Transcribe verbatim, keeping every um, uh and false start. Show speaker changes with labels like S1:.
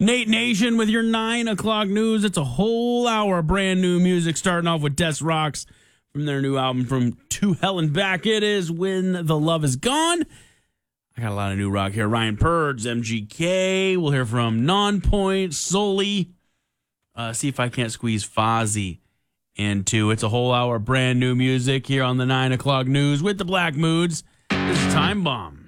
S1: Nate Nation with your nine o'clock news. It's a whole hour of brand new music, starting off with Des Rocks from their new album From To Hell and Back. It is When the Love Is Gone. I got a lot of new rock here. Ryan Purds, M G K. We'll hear from Nonpoint, Sully. Uh, see if I can't squeeze Fozzy into. It's a whole hour of brand new music here on the nine o'clock news with the Black Moods. This is Time Bomb.